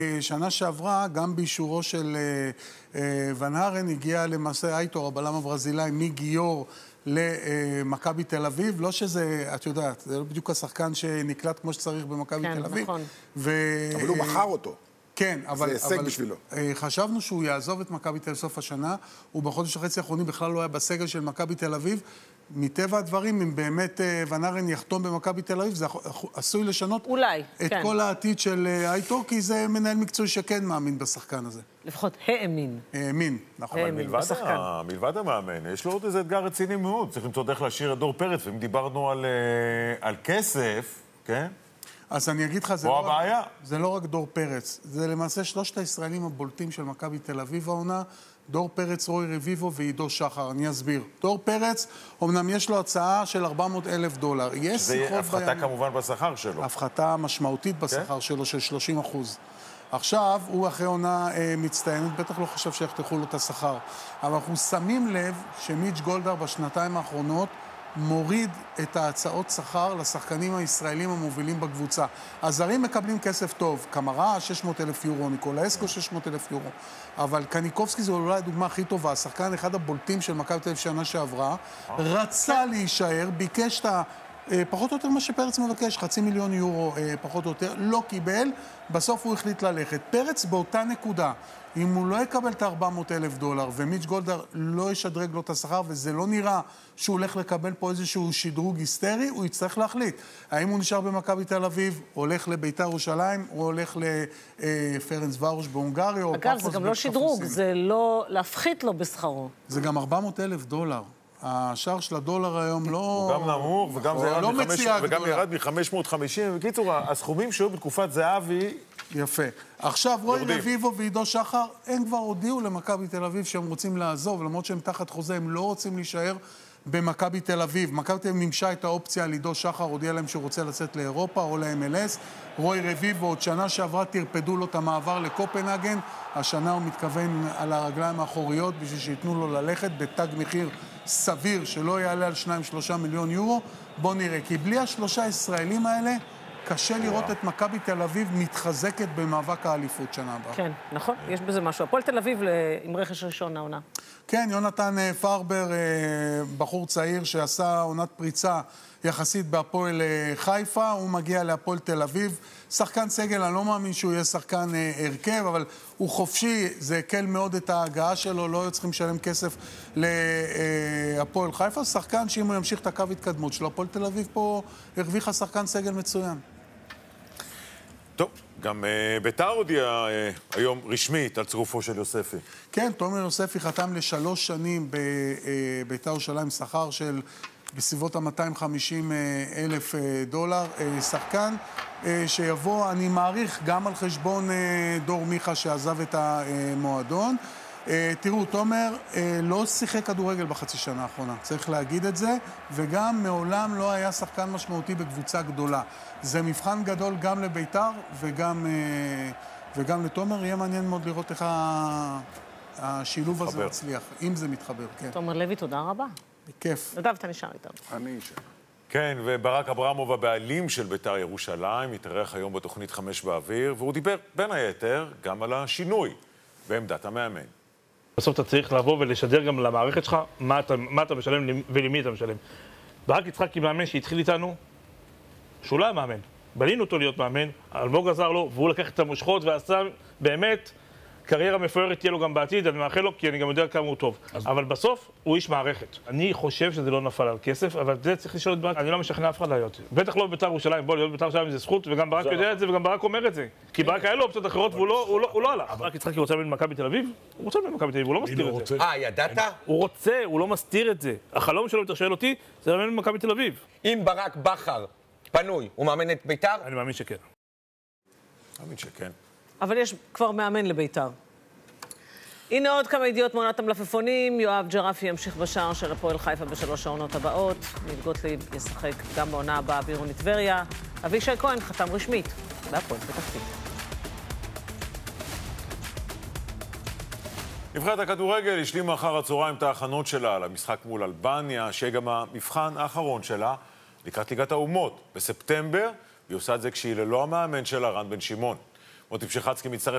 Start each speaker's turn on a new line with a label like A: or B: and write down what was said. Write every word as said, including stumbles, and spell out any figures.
A: שנה שעברה, גם באישורו של ון הרן, הגיע למעשה אייטור, הבלם הברזילאי, מגיור למכבי תל אביב. לא שזה, את יודעת, זה לא בדיוק השחקן שנקלט כמו שצריך במכבי
B: כן,
A: תל אביב.
B: נכון.
A: ו...
C: אבל הוא מכר אותו.
A: כן, אבל,
C: זה הישג
A: אבל
C: בשבילו.
A: חשבנו שהוא יעזוב את מכבי תל אביב סוף השנה, הוא בחודש וחצי האחרונים בכלל לא היה בסגל של מכבי תל אביב. מטבע הדברים, אם באמת ון הרן יחתום במכבי תל אביב, זה עשוי לשנות
B: אולי,
A: את
B: כן.
A: כל העתיד של אייטור, כי זה מנהל מקצועי שכן מאמין בשחקן הזה.
B: לפחות האמין.
A: האמין, נכון.
B: האמין.
D: מלבד,
B: בשחקן.
D: ה... מלבד המאמן, יש לו עוד איזה אתגר רציני מאוד. צריך למצוא דרך להשאיר את דור פרץ, ואם דיברנו על, על כסף, כן?
A: אז אני אגיד לך, זה
D: או
A: לא,
D: הבעיה.
A: רק, זה לא רק דור פרץ, זה למעשה שלושת הישראלים הבולטים של מכבי תל אביב העונה, דור פרץ, רוי רביבו ועידו שחר. אני אסביר. דור פרץ, אמנם יש לו הצעה של ארבע מאות אלף דולר. יש
D: זה
A: שיחות
D: הפחתה
A: בימים.
D: כמובן בשכר שלו.
A: הפחתה משמעותית בשכר
D: כן?
A: שלו של שלושים אחוז. עכשיו, הוא אחרי עונה אה, מצטיינת, בטח לא חושב שיחתכו לו את השכר. אבל אנחנו שמים לב שמיץ' גולדהר בשנתיים האחרונות מוריד את ההצעות שכר לשחקנים הישראלים המובילים בקבוצה. הזרים מקבלים כסף טוב, קמרה שש מאות אלף יורו, ניקולאסקו שש מאות אלף יורו, אבל קניקובסקי זו אולי הדוגמה הכי טובה, השחקן אחד הבולטים של מכבי תל אביב שנה שעברה, רצה להישאר, ביקש את ה... פחות או יותר מה שפרץ מבקש, חצי מיליון יורו פחות או יותר, לא קיבל, בסוף הוא החליט ללכת. פרץ באותה נקודה, אם הוא לא יקבל את ארבע מאות אלף דולר ומיץ' גולדהר לא ישדרג לו את השכר, וזה לא נראה שהוא הולך לקבל פה איזשהו שדרוג היסטרי, הוא יצטרך להחליט. האם הוא נשאר במכבי תל אביב, הולך לביתר ירושלים, או הולך לפרנס ורוש בהונגריה, או
B: אגב, זה גם לא שדרוג, זה לא להפחית לו בשכרו.
A: זה גם ארבע מאות אלף דולר. השער של הדולר היום לא...
D: הוא גם נמוך, וגם זה ירד
A: לא
D: מחמש-
A: מציאה
D: וגם
A: גדולה.
D: ירד מ-חמש מאות וחמישים. בקיצור, הסכומים שהיו בתקופת זהבי...
A: יפה. עכשיו, רוי
D: יורדים.
A: רביבו ועידו שחר, הם כבר הודיעו למכבי תל אביב שהם רוצים לעזוב, למרות שהם תחת חוזה, הם לא רוצים להישאר במכבי תל אביב. מכבי תל אביב מימשה את האופציה על עידו שחר, הודיע להם שהוא רוצה לצאת לאירופה או ל-אם אל אס. רוי רביבו, עוד שנה שעברה תרפדו לו את המעבר לקופנהגן. השנה הוא מתכוון על הרגליים האחוריות בשביל שיתנו לו ללכת בתג מחיר סביר, שלא יעלה על שניים שלושה מיליון יורו. בוא נראה, כי בלי השלושה ישראלים האלה, קשה לראות את מכבי תל אביב מתחזקת במאבק האליפות שנה הבאה.
B: כן, נכון, יש בזה משהו. הפועל תל אביב עם רכש ראשון העונה.
A: כן, יונתן פרבר, בחור צעיר שעשה עונת פריצה יחסית בהפועל חיפה, הוא מגיע להפועל תל אביב. שחקן סגל, אני לא מאמין שהוא יהיה שחקן הרכב, אבל הוא חופשי, זה הקל מאוד את ההגעה שלו, לא היו צריכים לשלם כסף להפועל חיפה. שחקן שאם הוא ימשיך את הקו התקדמות שלו, הפועל תל אביב פה הרוויחה שחקן סגל מצוין.
D: טוב, גם uh, ביתר הודיע uh, היום רשמית על צירופו של יוספי.
A: כן, תומר יוספי חתם לשלוש שנים בביתר ירושלים, שכר של בסביבות ה-מאתיים וחמישים אלף דולר. שחקן שיבוא, אני מעריך, גם על חשבון דור מיכה שעזב את המועדון. תראו, תומר לא שיחק כדורגל בחצי שנה האחרונה, צריך להגיד את זה, וגם מעולם לא היה שחקן משמעותי בקבוצה גדולה. זה מבחן גדול גם לביתר וגם, וגם לתומר. יהיה מעניין מאוד לראות איך השילוב הזה מצליח, אם זה מתחבר. כן.
B: תומר לוי, תודה רבה.
A: בכיף.
B: נדב, אתה נשאר איתנו.
C: אני אשאר.
D: כן, וברק אברמוב, הבעלים של ביתר ירושלים, התארח היום בתוכנית חמש באוויר, והוא דיבר בין היתר גם על השינוי בעמדת המאמן.
E: בסוף אתה צריך לבוא ולשדר גם למערכת שלך מה אתה, מה אתה משלם ולמי אתה משלם. ברק יצחקי מאמן שהתחיל איתנו, שהוא לא היה מאמן. בנינו אותו להיות מאמן, אלמוג עזר לו, והוא לקח את המושכות ועשה באמת קריירה מפוארת תהיה לו גם בעתיד, אני מאחל לו כי אני גם יודע כמה הוא טוב. אז... אבל בסוף הוא איש מערכת. אני חושב שזה לא נפל על כסף, אבל זה צריך לשאול את ברק. אני לא משכנע אף אחד להיות. בטח לא בביתר ירושלים, בוא להיות בביתר ירושלים זה זכות, וגם ברק יודע את זה וגם ברק אומר את זה. כי ברק היה לו אופציות אחרות והוא לא, הוא לא, הוא לא הלך. ברק יצחקי רוצה להיות במכבי תל אביב? הוא רוצה להיות במכבי תל אביב, הוא לא מסתיר את זה.
F: אה, ידעת?
E: הוא רוצה, הוא לא מסתיר את זה. החלום שלו, אם אתה שואל אותי, זה לאמן במכבי תל אביב.
F: אם ברק בכר פנוי, הוא מאמן את ביתר?
E: אני מאמין שכן.
D: מאמין שכן.
B: אבל יש כבר מאמן לביתר. הנה עוד כמה ידיעות מעונת המלפפונים. יואב ג'רפי ימשיך בשער של הפועל חיפה בשלוש העונות הבאות. ניב גוטליב ישחק גם בעונה הבאה בעירוני טבריה. אבישי כהן חתם רשמית בהפועל פתח תקווה.
D: נבחרת הכדורגל השלימה אחר הצהריים את ההכנות שלה למשחק מול אלבניה, שיהיה גם המבחן האחרון שלה לקראת ליגת האומות בספטמבר, והיא עושה את זה כשהיא ללא המאמן שלה, רן בן שמעון. מוטי פשחצקי מצטרף